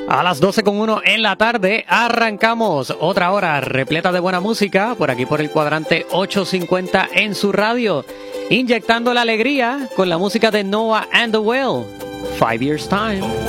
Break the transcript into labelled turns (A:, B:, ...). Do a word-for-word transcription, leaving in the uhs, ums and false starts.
A: A las doce con uno en la tarde arrancamos otra hora repleta de buena música por aquí por el cuadrante ochocientos cincuenta en su radio, inyectando la alegría con la música de Noah and the Whale, Five Years Time.